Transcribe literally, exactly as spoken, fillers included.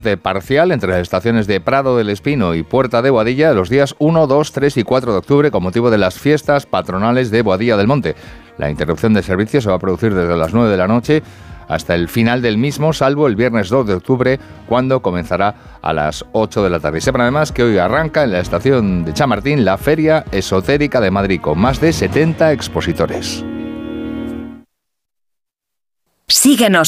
de parcial entre las estaciones de Prado del Espino y Puerta de Boadilla los días uno, dos, tres y cuatro de octubre con motivo de las fiestas patronales de Boadilla del Monte. La interrupción de servicio se va a producir desde las nueve de la noche hasta el final del mismo, salvo el viernes dos de octubre, cuando comenzará a las ocho de la tarde. Y sepan además que hoy arranca en la estación de Chamartín la Feria Esotérica de Madrid, con más de setenta expositores. Síguenos